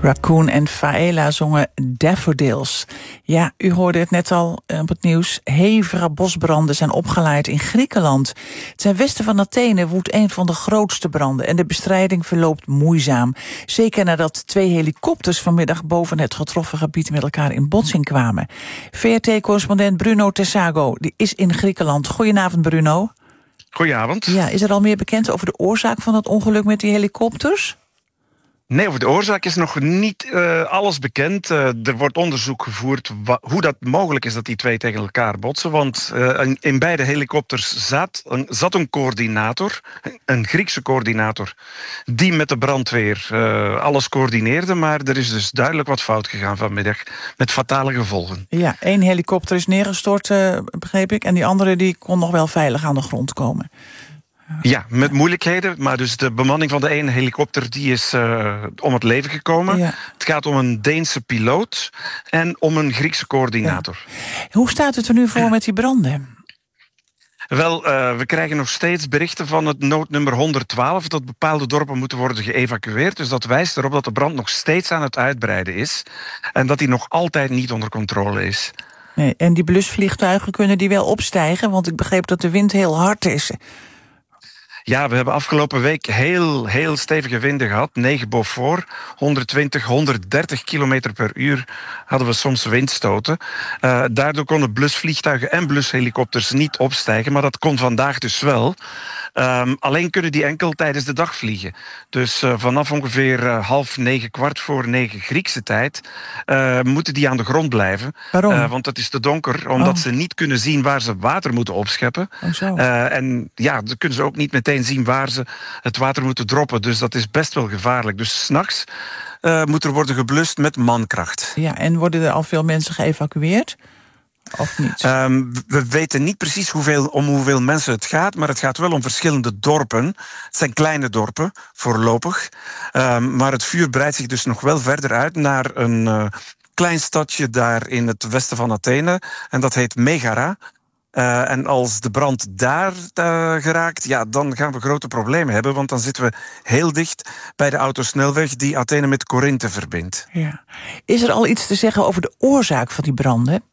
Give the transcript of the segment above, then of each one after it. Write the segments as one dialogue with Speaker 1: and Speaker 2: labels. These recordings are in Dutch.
Speaker 1: Raccoon en Faela zongen Daffodils. Ja, u hoorde het net al op het nieuws. Hevige bosbranden zijn opgeleid in Griekenland. Ten westen van Athene woedt een van de grootste branden en de bestrijding verloopt moeizaam. Zeker nadat 2 helikopters vanmiddag boven het getroffen gebied met elkaar in botsing kwamen. VRT-correspondent Bruno Tessago die is in Griekenland. Goedenavond, Bruno.
Speaker 2: Goedenavond.
Speaker 1: Ja, is er al meer bekend over de oorzaak van dat ongeluk met die helikopters?
Speaker 2: Nee, over de oorzaak is nog niet alles bekend. Er wordt onderzoek gevoerd hoe dat mogelijk is dat die 2 tegen elkaar botsen. Want in beide helikopters zat een coördinator, een Griekse coördinator, die met de brandweer alles coördineerde. Maar er is dus duidelijk wat fout gegaan vanmiddag, met fatale gevolgen. Ja,
Speaker 1: 1 helikopter is neergestort, begreep ik. En die andere die kon nog wel veilig aan de grond komen.
Speaker 2: Ja, met moeilijkheden, maar dus de bemanning van de ene helikopter die is om het leven gekomen. Ja. Het gaat om een Deense piloot en om een Griekse coördinator.
Speaker 1: Ja. Hoe staat het er nu voor met die branden?
Speaker 2: Wel, we krijgen nog steeds berichten van het noodnummer 112... dat bepaalde dorpen moeten worden geëvacueerd. Dus dat wijst erop dat de brand nog steeds aan het uitbreiden is. En dat die nog altijd niet onder controle is.
Speaker 1: Nee, en die blusvliegtuigen kunnen die wel opstijgen? Want ik begreep dat de wind heel hard is.
Speaker 2: Ja, we hebben afgelopen week heel stevige winden gehad. 9 Beaufort, 120, 130 kilometer per uur hadden we soms windstoten. Daardoor konden blusvliegtuigen en blushelikopters niet opstijgen, maar dat kon vandaag dus wel. Alleen kunnen die enkel tijdens de dag vliegen. Dus vanaf ongeveer 8:30, 8:45 Griekse tijd moeten die aan de grond blijven.
Speaker 1: Waarom?
Speaker 2: Want het is te donker, omdat ze niet kunnen zien waar ze water moeten opscheppen. En ja, dan kunnen ze ook niet meteen zien waar ze het water moeten droppen. Dus dat is best wel gevaarlijk. Dus 's nachts moet er worden geblust met mankracht.
Speaker 1: Ja, en worden er al veel mensen geëvacueerd? Of niet?
Speaker 2: We weten niet precies om hoeveel mensen het gaat, maar het gaat wel om verschillende dorpen. Het zijn kleine dorpen, voorlopig. Maar het vuur breidt zich dus nog wel verder uit naar een klein stadje daar in het westen van Athene. En dat heet Megara. En als de brand daar geraakt, ja, dan gaan we grote problemen hebben. Want dan zitten we heel dicht bij de autosnelweg die Athene met Korinthe verbindt.
Speaker 1: Ja. Is er al iets te zeggen over de oorzaak van die branden?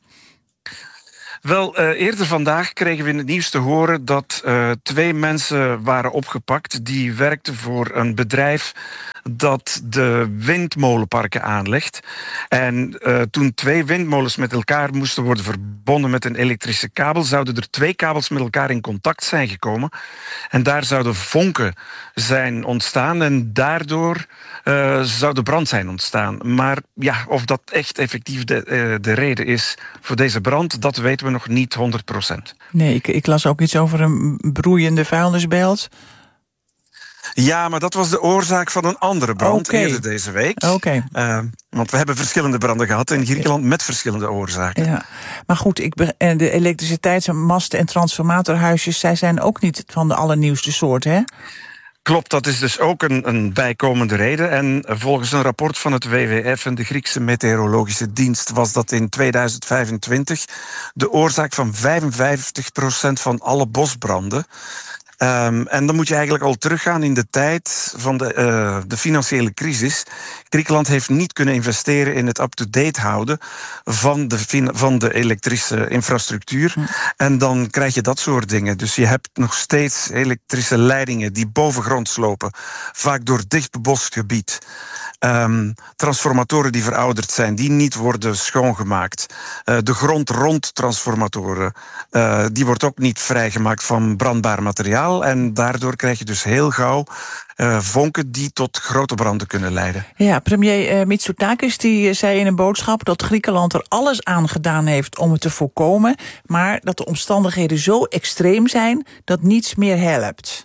Speaker 2: Wel, eerder vandaag kregen we in het nieuws te horen dat 2 mensen waren opgepakt die werkten voor een bedrijf dat de windmolenparken aanlegt. En toen 2 windmolens met elkaar moesten worden verbonden met een elektrische kabel, zouden er 2 kabels met elkaar in contact zijn gekomen. En daar zouden vonken zijn ontstaan en daardoor zou de brand zijn ontstaan. Maar ja, of dat echt effectief de reden is voor deze brand, dat weten we nog niet 100%.
Speaker 1: Nee, ik las ook iets over een broeiende vuilnisbelt.
Speaker 2: Ja, maar dat was de oorzaak van een andere brand eerder deze week. Want we hebben verschillende branden gehad in Griekenland met verschillende oorzaken.
Speaker 1: Ja. Maar goed, de elektriciteitsmasten en transformatorhuisjes, zij zijn ook niet van de allernieuwste soort, hè?
Speaker 2: Klopt, dat is dus ook een bijkomende reden. En volgens een rapport van het WWF en de Griekse Meteorologische Dienst was dat in 2025 de oorzaak van 55% van alle bosbranden. En dan moet je eigenlijk al teruggaan in de tijd van de financiële crisis. Griekenland heeft niet kunnen investeren in het up-to-date houden van de elektrische infrastructuur. En dan krijg je dat soort dingen. Dus je hebt nog steeds elektrische leidingen die bovengronds lopen, vaak door dicht bebost gebied. Transformatoren die verouderd zijn, die niet worden schoongemaakt. De grond rond transformatoren, die wordt ook niet vrijgemaakt van brandbaar materiaal. En daardoor krijg je dus heel gauw vonken die tot grote branden kunnen leiden. Ja,
Speaker 1: premier Mitsotakis die zei in een boodschap dat Griekenland er alles aan gedaan heeft om het te voorkomen, maar dat de omstandigheden zo extreem zijn dat niets meer helpt.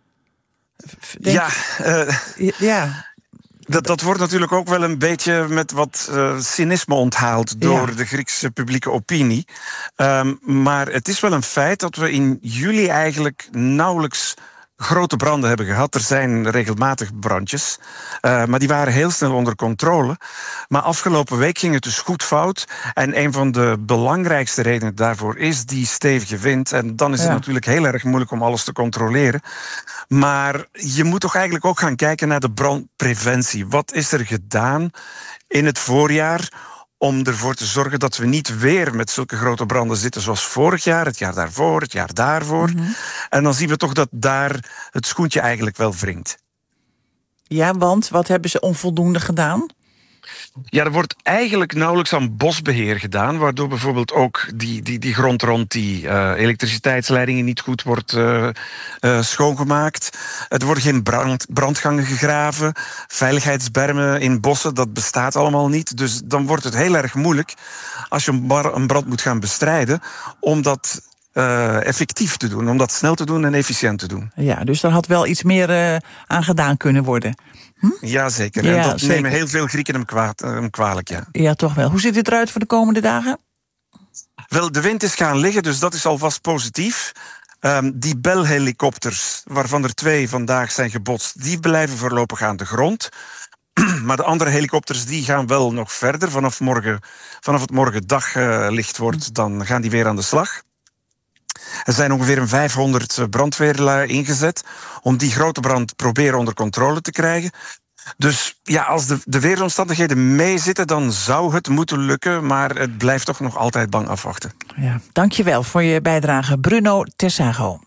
Speaker 2: Dat wordt natuurlijk ook wel een beetje met wat cynisme onthaald door de Griekse publieke opinie. Maar het is wel een feit dat we in juli eigenlijk nauwelijks grote branden hebben gehad. Er zijn regelmatig brandjes, maar die waren heel snel onder controle. Maar afgelopen week ging het dus goed fout. En een van de belangrijkste redenen daarvoor is die stevige wind. En dan is het natuurlijk heel erg moeilijk om alles te controleren. Maar je moet toch eigenlijk ook gaan kijken naar de brandpreventie. Wat is er gedaan in het voorjaar om ervoor te zorgen dat we niet weer met zulke grote branden zitten zoals vorig jaar, het jaar daarvoor, het jaar daarvoor. Mm-hmm. En dan zien we toch dat daar het schoentje eigenlijk wel wringt.
Speaker 1: Ja, want wat hebben ze onvoldoende gedaan?
Speaker 2: Ja, er wordt eigenlijk nauwelijks aan bosbeheer gedaan, waardoor bijvoorbeeld ook die grond rond die elektriciteitsleidingen niet goed wordt schoongemaakt. Er worden geen brandgangen gegraven, veiligheidsbermen in bossen, dat bestaat allemaal niet. Dus dan wordt het heel erg moeilijk als je een brand moet gaan bestrijden, om dat effectief te doen, om dat snel te doen en efficiënt te doen.
Speaker 1: Ja, dus er had wel iets meer aan gedaan kunnen worden.
Speaker 2: Jazeker, en dat nemen heel veel Grieken hem kwalijk, ja.
Speaker 1: Ja, toch wel. Hoe ziet het eruit voor de komende dagen?
Speaker 2: Wel, de wind is gaan liggen, dus dat is alvast positief. Die Bell-helikopters, waarvan er 2 vandaag zijn gebotst, die blijven voorlopig aan de grond. Maar de andere helikopters die gaan wel nog verder. Vanaf het morgen daglicht wordt, dan gaan die weer aan de slag. Er zijn ongeveer 500 brandweerlui ingezet om die grote brand proberen onder controle te krijgen. Dus ja, als de weersomstandigheden meezitten, dan zou het moeten lukken, maar het blijft toch nog altijd bang afwachten.
Speaker 1: Ja, dankjewel voor je bijdrage, Bruno Tersago.